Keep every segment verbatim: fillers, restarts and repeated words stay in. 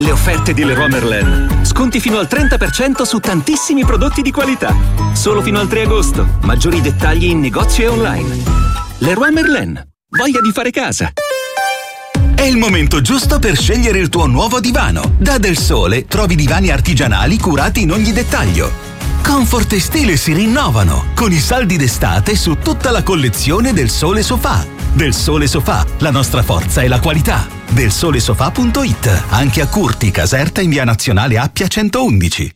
Le offerte di Leroy Merlin. Sconti fino al trenta per cento su tantissimi prodotti di qualità. Solo fino al tre agosto. Maggiori dettagli in negozio e online. Leroy Merlin. Voglia di fare casa. È il momento giusto per scegliere il tuo nuovo divano. Da Del Sole trovi divani artigianali curati in ogni dettaglio. Comfort e stile si rinnovano con i saldi d'estate su tutta la collezione Del Sole Sofà. Del Sole Sofà, la nostra forza è la qualità. del sole sofà punto it, anche a Curti, Caserta in via Nazionale Appia centoundici.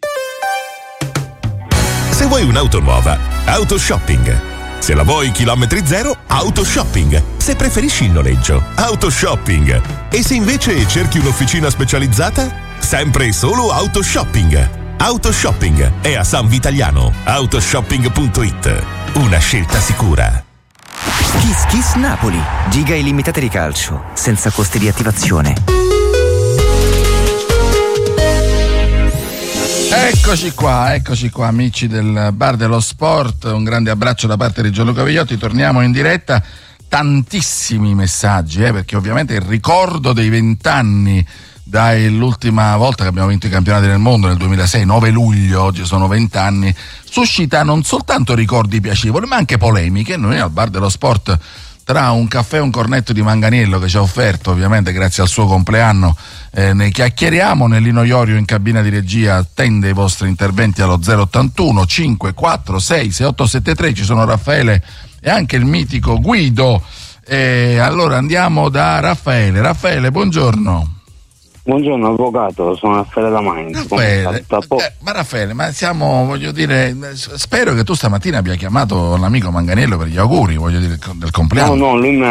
Se vuoi un'auto nuova, Autoshopping. Se la vuoi chilometri zero, Autoshopping. Se preferisci il noleggio, Autoshopping. E se invece cerchi un'officina specializzata, sempre e solo Autoshopping. Autoshopping è a San Vitaliano. Autoshopping punto it. Una scelta sicura. Kiss Kiss Napoli. Giga illimitate di calcio, senza costi di attivazione. Eccoci qua, eccoci qua amici del Bar dello Sport, un grande abbraccio da parte di Gianluca Vigliotti, torniamo in diretta, tantissimi messaggi, eh, perché ovviamente il ricordo dei vent'anni dall'ultima volta che abbiamo vinto i campionati del mondo nel duemilasei, nove luglio, oggi sono vent'anni, suscita non soltanto ricordi piacevoli ma anche polemiche. Noi al Bar dello Sport, tra un caffè e un cornetto di Manganiello che ci ha offerto ovviamente grazie al suo compleanno, eh, ne chiacchieriamo. Nell'Ino Iorio in cabina di regia attende i vostri interventi allo zero ottantuno cinque quattro sei sei otto sette tre. Ci sono Raffaele e anche il mitico Guido. E allora andiamo da Raffaele. Raffaele, buongiorno. Buongiorno avvocato, sono Raffaele da Mainz. Raffaele, eh, ma Raffaele, ma siamo, voglio dire, spero che tu stamattina abbia chiamato l'amico Manganiello per gli auguri, voglio dire, del compleanno. No, no, lui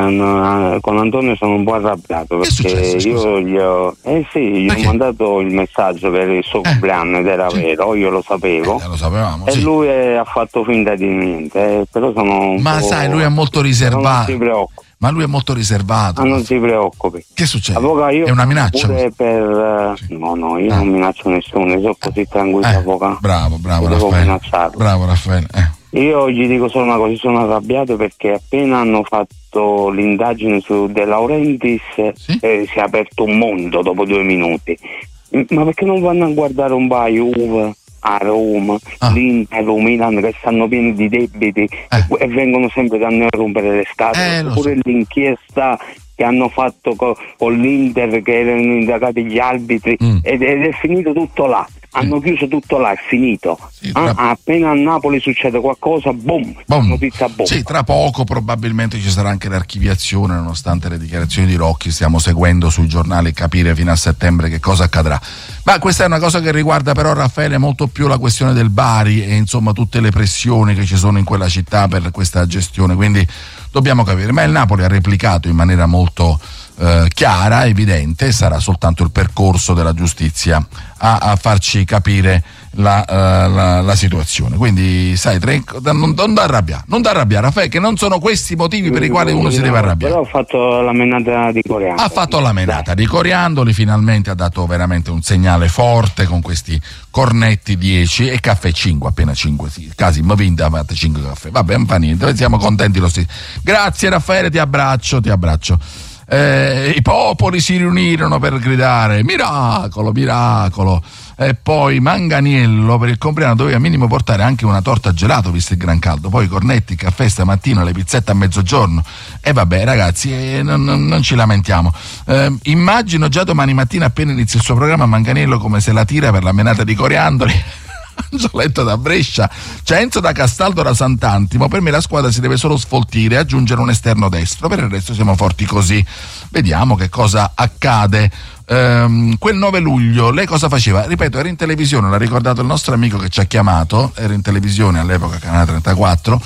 no, con Antonio sono un po' arrabbiato perché successo, io gli ho, eh sì, gli ho mandato il messaggio per il suo eh, compleanno ed era sì. vero, io lo sapevo. Eh, lo sapevamo, e sì. lui è, ha fatto finta di niente, eh, però sono un Ma po', sai, lui è molto riservato. Non si preoccupa. Ma lui è molto riservato. Ma non si preoccupi. Che succede? Avvocato, io è una minaccia? Pure per, sì. No, no, io ah. non minaccio nessuno, io sono così tranquillo, eh, avvocato. Bravo, bravo Raffaele. Bravo Raffaele. Eh. Io gli dico solo una cosa, sono arrabbiato perché appena hanno fatto l'indagine su De Laurentiis, sì? eh, si è aperto un mondo dopo due minuti. Ma perché non vanno a guardare un po' a Juve, a Roma, ah. l'Inter, o Milan che stanno pieni di debiti eh. e vengono sempre da noi a rompere le scatole? Eh, Oppure so. l'inchiesta che hanno fatto co- con l'Inter, che erano indagati gli arbitri, mm. ed, ed è finito tutto là. Hanno chiuso tutto là, è finito. Sì, tra... ah, appena a Napoli succede qualcosa, boom, boom. Notizia boom. Sì, tra poco probabilmente ci sarà anche l'archiviazione, nonostante le dichiarazioni di Rocchi. Stiamo seguendo sui giornali capire fino a settembre che cosa accadrà. Ma questa è una cosa che riguarda però, Raffaele, molto più la questione del Bari e insomma tutte le pressioni che ci sono in quella città per questa gestione, quindi dobbiamo capire. Ma il Napoli ha replicato in maniera molto eh, chiara, evidente, sarà soltanto il percorso della giustizia a, a farci capire la, uh, la, la situazione. Quindi sai, tre, non, non da arrabbiare, non da arrabbiare, Raffaele, che non sono questi i motivi per i quali uno si deve arrabbiare. Però ha fatto la menata di Coriandoli. Ha fatto la menata di Coriandoli, finalmente ha dato veramente un segnale forte con questi cornetti dieci e caffè cinque, appena cinque, sì, casi mi vinta, fate cinque caffè. Vabbè, non fa niente, siamo contenti lo stesso. Grazie Raffaele, ti abbraccio, ti abbraccio. Eh, i popoli si riunirono per gridare miracolo, miracolo, e poi Manganiello per il compleanno doveva minimo portare anche una torta gelato visto il gran caldo, poi cornetti, caffè stamattina, le pizzette a mezzogiorno e vabbè ragazzi, eh, non, non, non ci lamentiamo. Eh, immagino già domani mattina appena inizia il suo programma Manganiello come se la tira per la menata di Coriandoli. Angioletto da Brescia, Cenzo da Castaldo da Sant'Antimo. Per me la squadra si deve solo sfoltire e aggiungere un esterno destro, per il resto siamo forti così. Vediamo che cosa accade. Ehm, quel nove luglio lei cosa faceva? Ripeto, era in televisione, l'ha ricordato il nostro amico che ci ha chiamato, era in televisione all'epoca, canale trentaquattro,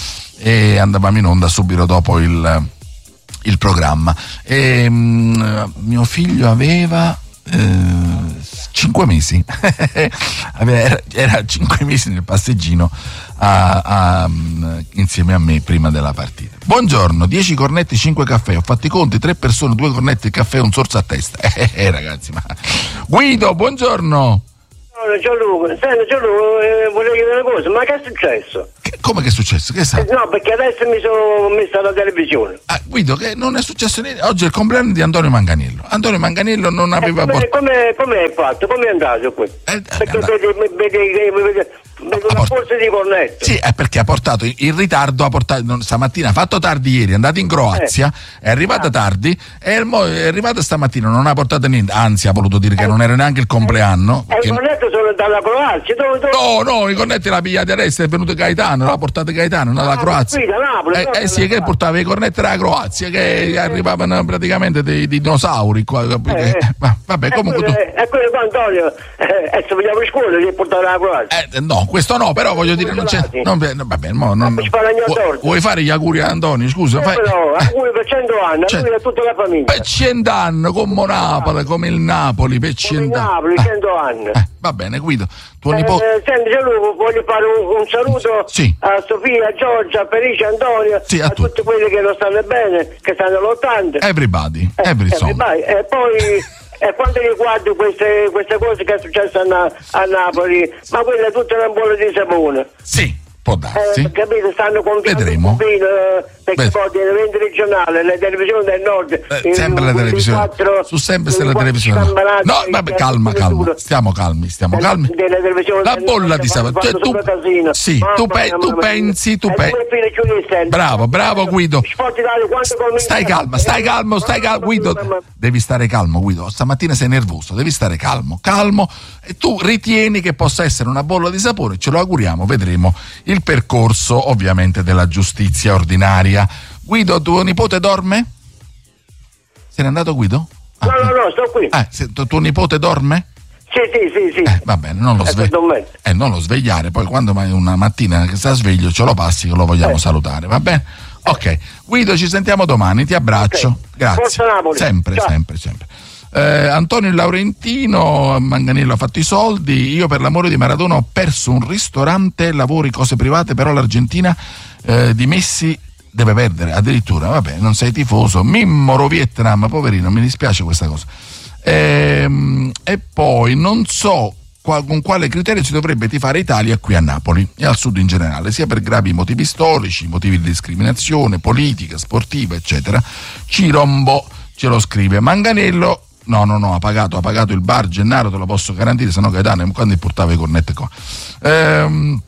e andavamo in onda subito dopo il, il programma. E, um, mio figlio aveva Eh, cinque mesi era, era cinque mesi nel passeggino a, a, insieme a me prima della partita. Buongiorno, dieci cornetti, cinque caffè, ho fatto i conti, tre persone, due cornetti, caffè, un sorso a testa. Eh, eh ragazzi, ma Guido, buongiorno. Gianluca, senti Gianluca, eh, volevo chiedere una cosa, ma che è successo? Che, come che è successo? Che sa? Eh, no, perché adesso mi sono messo alla televisione. Ah, Guido, che non è successo niente. Oggi è il compleanno di Antonio Manganello. Antonio Manganello non aveva eh, come, portato. come, come hai fatto? Come è andato qui? Eh, perché andato. vedi, vedi, vedi, vedi, vedi una port- forza di cornetto. Sì, è perché ha portato in ritardo, ha portato non, stamattina, ha fatto tardi ieri, è andato in Croazia, eh. è arrivata ah. tardi e è arrivata stamattina, non ha portato niente, anzi ha voluto dire che eh. non era neanche il compleanno. E eh, i cornetti sono dalla Croazia? Dove, dove... No, no, i cornetti l'ha pigliati adesso, è venuto Gaetano, l'ha portato Gaetano dalla ah, Croazia. Qui, da Napoli, eh, eh sì, che portava i cornetti dalla Croazia, che eh. arrivavano praticamente dei, dei dinosauri qua. Eh. Eh, vabbè, comunque tu... E quello qua Antonio, eh, adesso vogliamo in scuola che portare alla Croazia. Eh, no, questo no, però voglio dire, non c'è. Non, vabbè, mo, non, vuoi, vuoi fare gli auguri a Antonio? Scusa, eh, fai... però, auguri per cento anni, cioè, auguri a tutta la famiglia. Per cento anni, come Napoli, come il Napoli, per cento anni. Napoli, cento anni. Eh, va bene, Guido. Tuo eh, nipote. Eh, senti, Gianluca, voglio fare un, un saluto sì. a Sofia, a Giorgia, a Felice, a Antonio, sì, a, a tutti quelli che non stanno bene, che stanno lottando. Everybody, eh, every song. everybody. E poi. E quando riguardo queste, queste cose che è successo a, Na- a Napoli, ma quella è tutta una bolla di sapone. Sì, può darsi. Eh, capito? Stanno confiando Vedremo. un pochino, perché Beh. poi gli eventi regionali, le televisioni del nord, eh, sempre le televisioni, quattro, su sempre le televisioni. No, vabbè, calma, calma, stiamo calmi, stiamo calmi. La bolla di sapone, cioè, tu, sì, tu, pe- tu pensi, tu pensi. Bravo, bravo Guido. Stai calma, stai calmo, stai calmo, Guido. Devi stare calmo, Guido. Stamattina sei nervoso, devi stare calmo, calmo. E tu ritieni che possa essere una bolla di sapone, ce lo auguriamo, vedremo il percorso ovviamente della giustizia ordinaria. Guido, tuo nipote dorme? Se n'è andato Guido? Ah, no, no, no, sto qui. Eh, se, tu, tuo nipote dorme? Sì, sì, sì, sì. Eh, va bene, non lo, sve- eh, non lo svegliare, poi quando mai una mattina che sta sveglio ce lo passi che lo vogliamo eh. salutare, va bene? Ok, Guido, ci sentiamo domani, ti abbraccio. Okay. Grazie. Forza Napoli. Sempre, Ciao. sempre, sempre. Eh, Antonio il Laurentino, Manganello ha fatto i soldi, io per l'amore di Maradona ho perso un ristorante, lavori, cose private, però l'Argentina eh, di Messi deve perdere, addirittura, vabbè, non sei tifoso, Mimmoro Vietnam, poverino, mi dispiace questa cosa. Ehm, e poi non so qua, con quale criterio si dovrebbe tifare Italia qui a Napoli e al sud in generale, sia per gravi motivi storici, motivi di discriminazione, politica, sportiva, eccetera. Cirombo ce lo scrive. Manganello no, no, no, ha pagato, ha pagato il bar Gennaro, te lo posso garantire, se no Gaetano quando portava i cornetti qua. Ehm,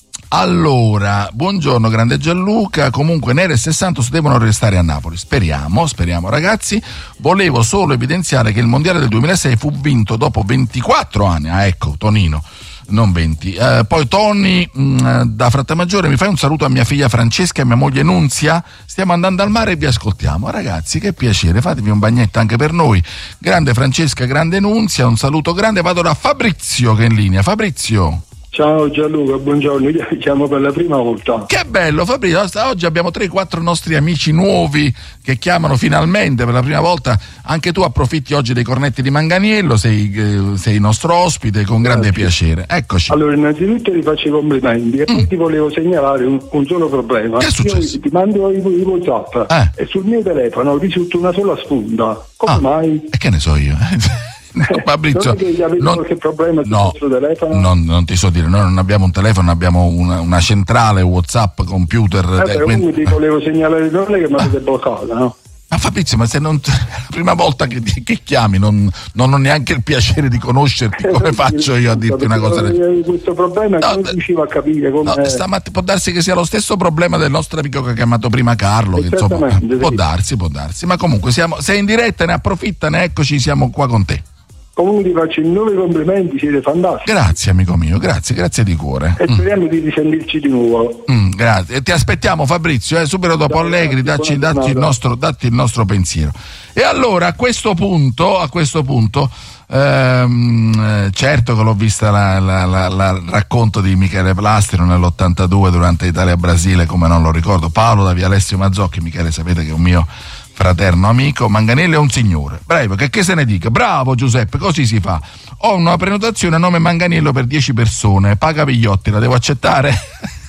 Allora, buongiorno grande Gianluca, comunque Nere e Sessantos devono restare a Napoli, speriamo, speriamo ragazzi. Volevo solo evidenziare che il mondiale del duemilasei fu vinto dopo ventiquattro anni, ah ecco Tonino, non venti. Eh, poi Tony mh, da Frattamaggiore, mi fai un saluto a mia figlia Francesca e a mia moglie Nunzia, stiamo andando al mare e vi ascoltiamo. Ragazzi, che piacere, fatevi un bagnetto anche per noi. Grande Francesca, grande Nunzia, un saluto grande, vado da Fabrizio che è in linea. Fabrizio. Ciao Gianluca, buongiorno, io chiamo per la prima volta. Che bello Fabrizio, oggi abbiamo tre quattro nostri amici nuovi che chiamano finalmente per la prima volta. Anche tu approfitti oggi dei cornetti di Manganiello, sei, eh, sei nostro ospite con grande Grazie. piacere. Eccoci. Allora, innanzitutto ti faccio i complimenti e poi mm. ti volevo segnalare un, un solo problema. Che è successo? Io ti mando i, i WhatsApp eh. e sul mio telefono risulta una sola sponda. Come ah. mai? E che ne so io? No, Fabrizio, non, non qualche problema no, sul telefono? Non, non ti so dire, noi non abbiamo un telefono, abbiamo una, una centrale WhatsApp, computer. Eh, eh, quindi ti volevo segnalare non è che mi avete bloccato, no? Ma Fabrizio, ma se non è la prima volta che, che chiami, non, non ho neanche il piacere di conoscerti, come faccio io a dirti una cosa del... Questo problema no, non riuscivo a capire come no, stamattina può darsi che sia lo stesso problema del nostro amico che ha chiamato prima Carlo, che insomma può sì. darsi, può darsi, ma comunque siamo, sei in diretta, ne approfittane, eccoci, siamo qua con te. Comunque ti faccio i nuovi complimenti, siete fantastici. Grazie amico mio, grazie, grazie di cuore. E speriamo mm. di risentirci di nuovo. Mm, grazie, e ti aspettiamo Fabrizio, eh, subito dopo Ciao, Allegri, dacci, dacci, il nostro, dacci il nostro pensiero. E allora a questo punto, a questo punto, ehm, certo che l'ho vista la, la, la, la, il racconto di Michele Plastino nell'ottantadue durante Italia-Brasile, come non lo ricordo, Paolo da via Alessio Mazzocchi. Michele sapete che è un mio fraterno amico. Manganello è un signore, bravo, che, che se ne dica, bravo Giuseppe, così si fa. Ho una prenotazione a nome Manganello per dieci persone, paga Pigliotti, la devo accettare?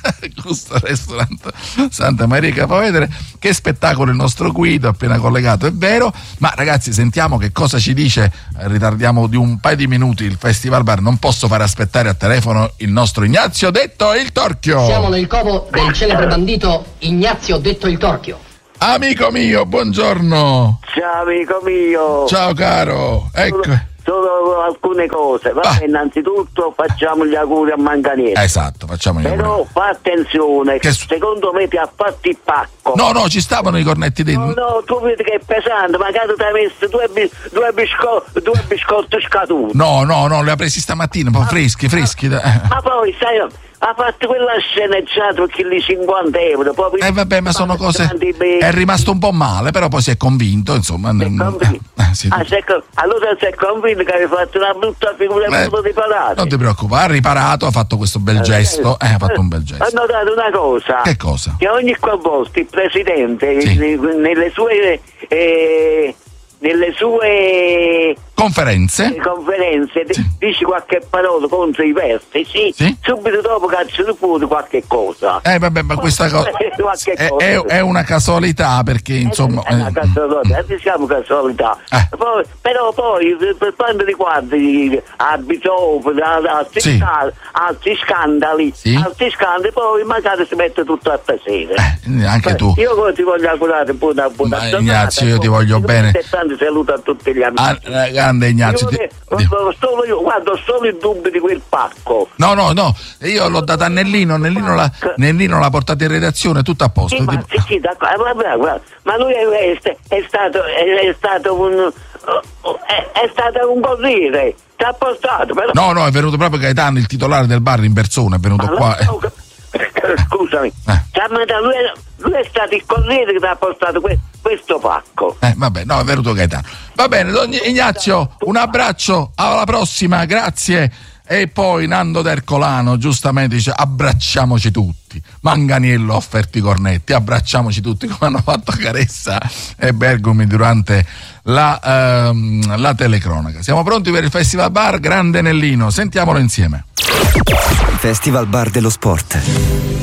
Gusto Ristorante Santa Maria Capovetere. Che spettacolo il nostro Guido appena collegato, è vero. Ma ragazzi, sentiamo che cosa ci dice. Ritardiamo di un paio di minuti il Festival Bar, non posso fare aspettare a telefono il nostro Ignazio detto il Torchio. Siamo nel covo del celebre bandito Ignazio detto il Torchio. Amico mio, buongiorno. Ciao amico mio. Ciao caro, ecco. Solo, solo alcune cose. Va ah. Innanzitutto facciamo gli auguri a Manganiello. Esatto, facciamo gli auguri. Però fa attenzione, che secondo me ti ha fatto il pacco. No, no, ci stavano i cornetti dentro. No, no, tu vedi che è pesante, magari ti hai messo due, bis- due, bisco- due biscotti scaduti. No, no, no, li ha presi stamattina, un po' freschi, freschi. Ma, ma poi, sai, ha fatto quella sceneggiata per quelli cinquanta euro. Eh vabbè, ma sono cose. È rimasto un po' male, però poi si è convinto, insomma. Si è convinto. Eh, sì. ah, se, allora si è convinto che hai fatto una brutta figura e non riparare. Non ti preoccupare, ha riparato, ha fatto questo bel gesto. Eh, ha fatto un bel gesto. Ho notato una cosa. Che cosa? Che ogni qualvolta il presidente sì. nelle sue eh, nelle sue conferenze, conferenze sì. dici qualche parola contro i vertici, sì. subito dopo cacciano fuori qualche cosa. Eh vabbè, ma questa cosa è, cosa. È, è una casualità, perché insomma è una casualità, eh, diciamo casualità. Eh. Poi, però poi per quanto riguarda a Bitov, altri, sì. altri scandali, sì. altri scandali, poi magari si mette tutto a tessere. Eh, anche Beh, tu. Io ti voglio augurare un buona buona ma, giornata. Ignazio, io ti voglio bene. Tanti saluto a tutti gli amici. Ah, grande Ignazio. Io, ti... solo io guardo solo i dubbi di quel pacco. No, no, no, io l'ho data a Nellino, Nellino l'ha, Nellino l'ha portata in redazione, tutto a posto. Sì, ma, tipo... sì, sì, d'accordo. Guarda, guarda. Ma lui è, è, è stato è, è stato un è, è stato un corriere. Ti ha portato, però. No, no, è venuto proprio Gaetano, il titolare del bar in persona, è venuto ma qua. Lo, scusami, eh. lui, è, lui è stato il corriere che ti ha portato que, questo pacco. Eh, vabbè, no, è venuto Gaetano. Va bene, don Ignazio, un abbraccio, alla prossima, grazie. E poi Nando d'Ercolano giustamente dice abbracciamoci tutti. Manganiello ha offerto i cornetti, abbracciamoci tutti, come hanno fatto Caressa e Bergomi durante la, ehm, la telecronaca. Siamo pronti per il Festival Bar Grande Nellino, sentiamolo insieme. Festival Bar dello Sport.